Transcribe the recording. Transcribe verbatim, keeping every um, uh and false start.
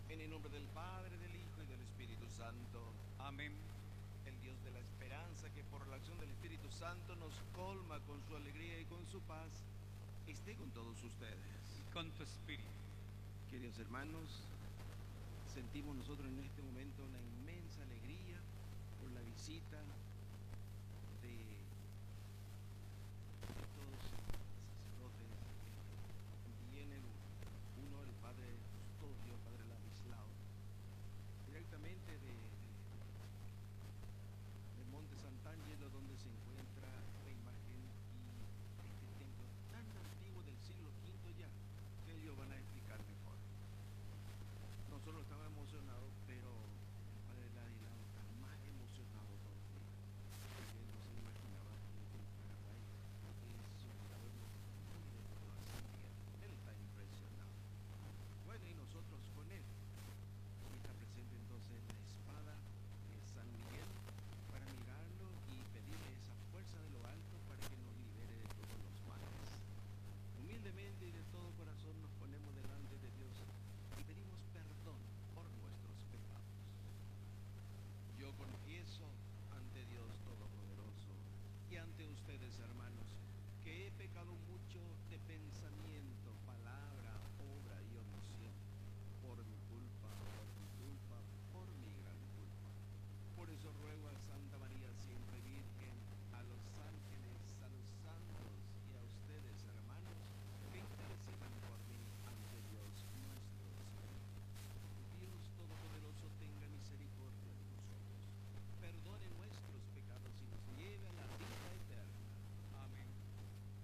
En el nombre del Padre, del Hijo y del Espíritu Santo. Amén. El Dios de la esperanza, que por la acción del Espíritu Santo nos colma con su alegría y con su paz, esté con todos ustedes. Y con tu espíritu. Queridos hermanos, sentimos nosotros en este momento una inmensa alegría por la visita